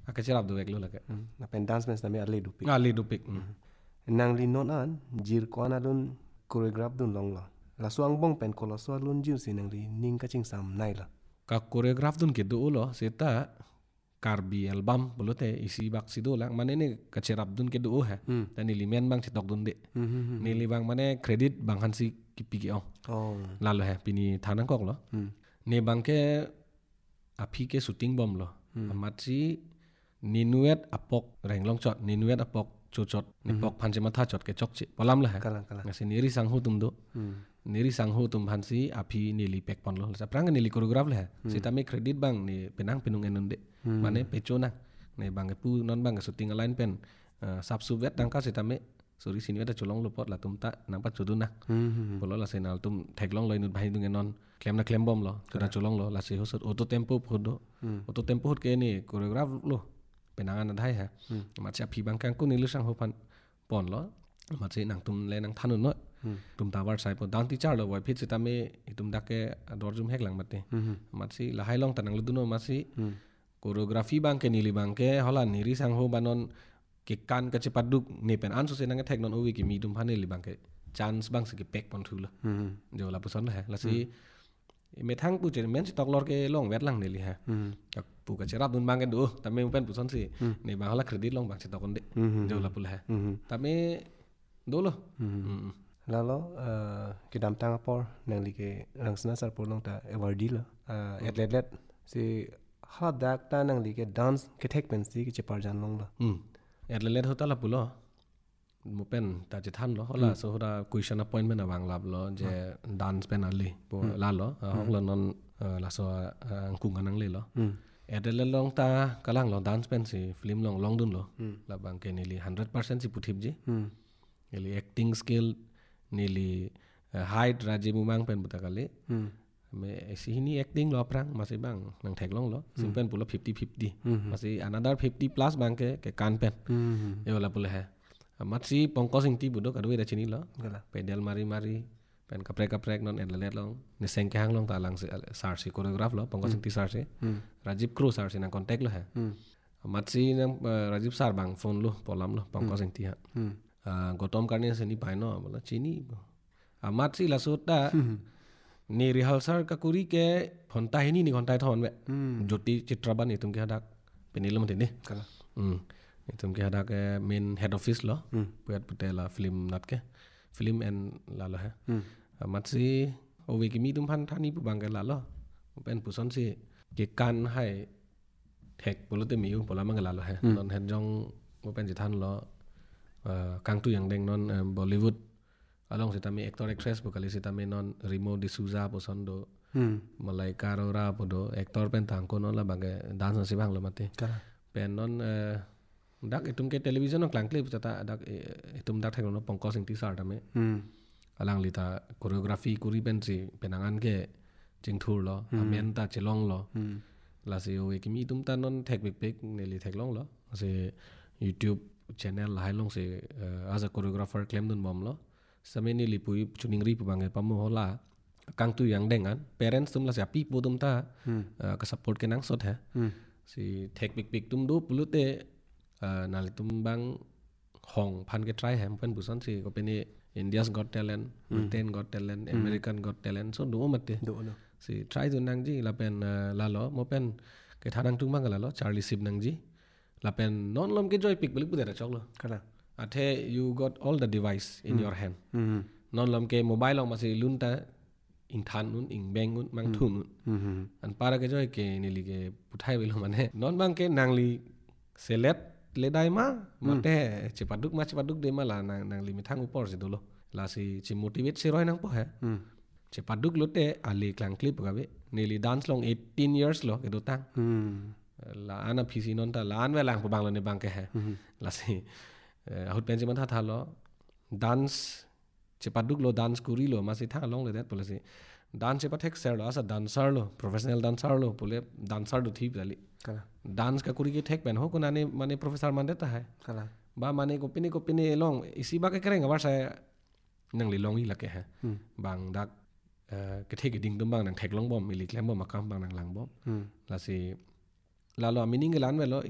Akacerap do wek lo lake. Na pen dance mes nami arle dupik. Ali dupik. Nang li non an jir ko na lun choreograph dun long la. La suang bong pen ko la so lun jir si nang li ning ka ching sam nai la. Ka choreograph dun ke do lo seta karbi album bolote isi bak sido lang mane ne kacerap dun ke do ha. Dan nili men bang cetok dun de. Nili bang mane credit bang hansi kipiki ong. Oh. Lalu ha pini thanang kok lo. Ne bang ke api ke shooting bom lo. Amat si ninuet apok renglong chot ninuet apok chot nipok phansi matha chot ke chok chi polam la ha. Kalang. Ngasi niri sanghu tum do. Niri sanghu tum phansi api nili pek pon lo. Sa prang nili choreograph la ha. Sita me credit bang ni penang penung enunde. Mane pecho na. Ne bang ke pu non bang ke shooting line pen sap suvet dang ka sita me suri sini ada colong lupot la tum ta nang pat chudu na. Polo la senal tum theklong lo inut bhai dung enon klem na klem bom lo. Tuda colong lo la se hosot auto tempo phodo. Auto tempo hot ke ni choreograph lo. Penangan adhai ha. Matcha phi bang kang ku nilu sang hopan pon lo. Matcha nang tum le nang thanun no. Tum tawar sai po down ti char lo wai phit sita me itum dakke dorjum hek lang mate. Matsi la hai long tanang luduno matsi koreografi bang ke nili bang ke holan niri sang ho banon ke kan ke cepat duk ni pen ansu se nang thek non owi ki mi dum phane li bang ke chance bang se ke pek pon thula. Jo la puson la ha. La si me thang pu chen men stok lor ke long wet lang nili ha. Pu ka cerap dun bang ke do ta me pen puson si ni bang hala credit long bang stok on de. Jo la pula ha. Ta me do lo. Lalo ke dam tang apor nang li ke rang sna sar por long ta award la. Atlet si hot dak ta nang li ke dance ke thek pen si ke chepar jan long la. Atlet hota la pulo. Mo pen ta je than lo hola so hora question appointment awang lab lo je dance pen ali po la lo hong lo non la so angkung anang le lo. Atlet long ta kalang lo dance pen si film long dun lo. La bang ke nili 100% si puthip ji. Nili acting skill nili height raji mumang pen butakali. Me sini acting lo prang masih bang nang thek long lo simpen pulo 50-50 masih another 50 plus bang ke kan pen e wala pula ha matsi pongko sing ti budok adu ida chini lo pedal mari pen kaprek non atlet long ne seng ke hang long ta lang sar si choreograph lo pongko sing ti sar si Rajib Kru sar si nang contact lo ha matsi nang Rajib sar bang phone lo polam lo pongko sing ti ha Gotom karne seni paino bola chini matsi la sota ni rehearsal ka kuri ke phonta hini ni ghontai thon be joti chitraban ni tum ke hadak penilum tini Kala. tum ke hadak main head office lo puat putela film nat ke film and la lo ha matsi owe ki mi tum phan thani pu bang ke la lo pen puson si ke kan hai thek polote mi u pola mang la lo ha non hen jong mo pen ji than lo kang tu yang deng non Bollywood along sitami actor actress bukali sitami non Rimo D'Souza posondo Malaika Arora podo actor pen tangko non la bagai dance si bang lo mate pen non dak itum ke television no klang clip tata dak itum dak thek no pongko sing ti sar tame alang lita choreography kuri pen si penangan ke jingthur lo amen ta chelong lo la si o ekimi itum ta non thek big neli thek long lo se YouTube channel lai long se as a choreographer claim dun bom lo sameni lipui chuning ri pubange pamu hola kang tu yang dengan parents tum la siapi pu tum ta ka support ke nang sot ha si thek big tum do pulute nali tum bang hong phan ke try ham pen busan si ko peni India's Got Talent Britain Got Talent American Got Talent so do mate si try tu nang ji la pen la lo mo pen ke thanang tung bang la lo Charlie Sip nang ji la pen non lom ke joy pick bulik bu da chok lo Kala. Athe you got all the device in your hand non lam ke mobile long masih lunta ing than nun ing beng nun mang thun nun an para ke joy ke nili ke puthai welo mane non bang ke nangli selet le dai ma mate cepaduk de ma la nang li mithang upor si dolo la si chi motivate si roi nang po ha cepaduk lote ali klang clip gabe nili dance long 18 years lo ke do tang la ana phisi non ta la an welang po bang lo ne bang ke ha la si ahut pensi man tha lo dance cepaduk lo dance kuri lo masih tha long le that polisi dance cepat hek ser lo asa dancer lo professional dancer lo pole dancer do thi bali dance ka kuri ke thek pen ho kunane mane professor man deta hai Kala. ba mane ko pini long isi ba ke kereng war sa nang li long i la ke ha bang dak ke thek ding dum bang nang thek long bom mili klem bom makam bang nang lang bom la si la lo mining lan we lo